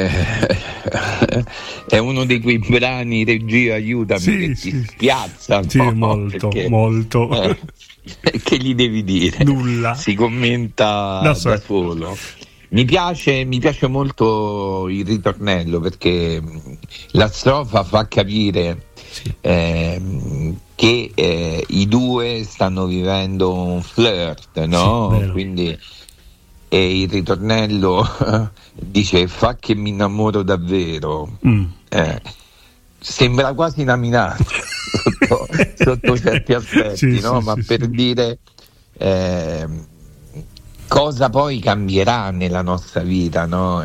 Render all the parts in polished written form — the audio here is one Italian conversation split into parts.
è uno di quei brani, regia aiutami, che ti spiazza, sì, no? molto, Perché, molto. Che gli devi dire? Nulla. Si commenta da solo. Mi piace molto il ritornello, perché la strofa fa capire che i due stanno vivendo un flirt, no? Sì, quindi il ritornello dice: fa che mi innamoro davvero. Sembra quasi una minaccia sotto certi aspetti, no? Ma per dire cosa poi cambierà nella nostra vita, no?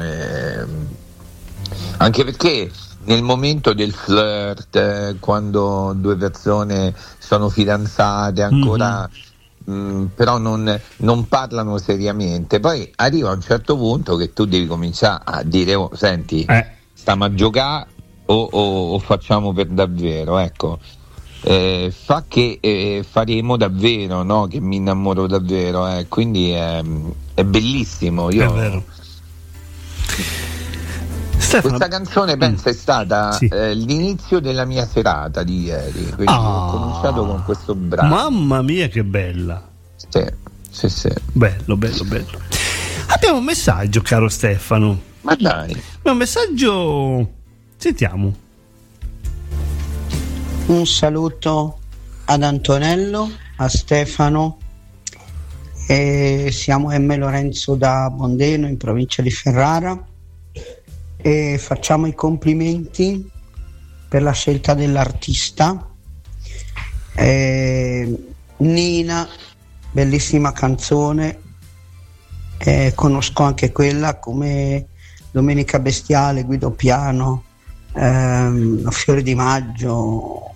Anche perché nel momento del flirt, quando due persone sono fidanzate ancora, però non parlano seriamente, poi arriva a un certo punto che tu devi cominciare a dire: oh, senti, stiamo a giocare o facciamo per davvero, ecco. Fa che faremo davvero, no? Che mi innamoro davvero, quindi è bellissimo. Io, è vero. Stefano, questa canzone penso è stata l'inizio della mia serata di ieri, quindi ho cominciato con questo brano. Mamma mia, che bella! Sì. Bello. Abbiamo un messaggio, caro Stefano. Ma dai, un messaggio, sentiamo. Un saluto ad Antonello, a Stefano, siamo M. Lorenzo da Bondeno, in provincia di Ferrara, e facciamo i complimenti per la scelta dell'artista. Nina, bellissima canzone, conosco anche quella, come Domenica Bestiale, Guido Piano, Fiori di Maggio.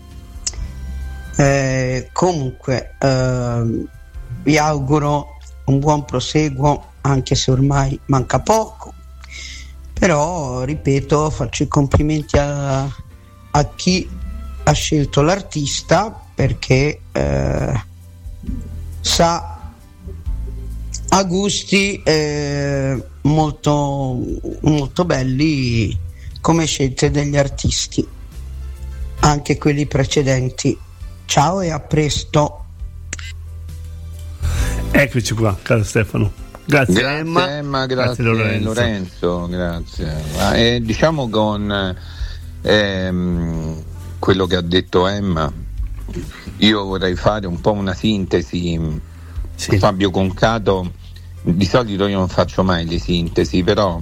Comunque vi auguro un buon proseguo, anche se ormai manca poco, però ripeto, faccio i complimenti a chi ha scelto l'artista, perché ha gusti molto, molto belli come scelte degli artisti, anche quelli precedenti. Ciao e a presto. Eccoci qua, caro Stefano. Grazie Emma, grazie Lorenzo, grazie. Diciamo con quello che ha detto Emma, io vorrei fare un po' una sintesi. Fabio Concato, di solito io non faccio mai le sintesi, però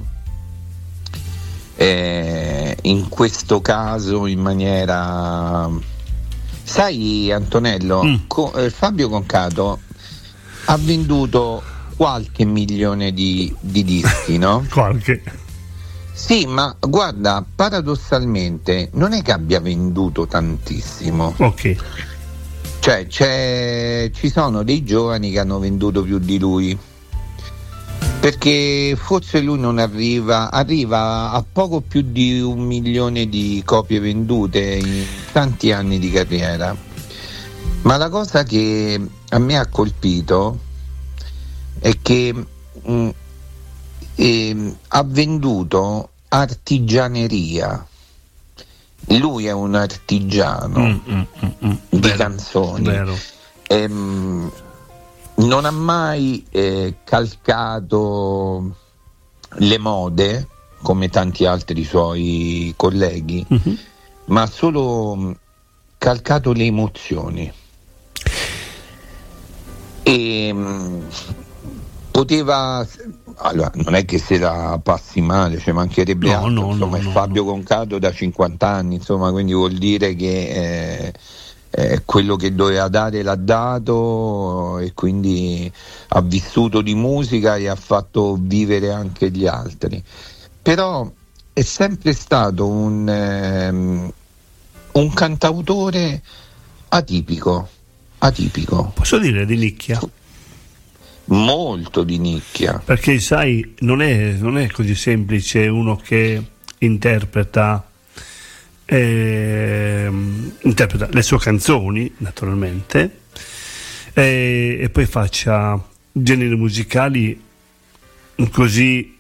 in questo caso in maniera, sai Antonello, Fabio Concato ha venduto qualche milione di dischi, no? Qualche. Sì, ma guarda, paradossalmente non è che abbia venduto tantissimo. Ok. Cioè ci sono dei giovani che hanno venduto più di lui, perché forse lui non arriva a poco più di 1 milione di copie vendute in tanti anni di carriera. Ma la cosa che a me ha colpito è che ha venduto artigianeria. Lui è un artigiano di canzoni. Vero. Non ha mai calcato le mode come tanti altri suoi colleghi, ma ha solo calcato le emozioni. E poteva, allora, non è che se la passi male, ci mancherebbe altro, insomma, è Fabio Concato da 50 anni, insomma, quindi vuol dire che quello che doveva dare l'ha dato, e quindi ha vissuto di musica e ha fatto vivere anche gli altri. Però è sempre stato un cantautore atipico. Posso dire di nicchia? Molto di nicchia. Perché sai, non è così semplice uno che interpreta le sue canzoni, naturalmente, e poi faccia generi musicali così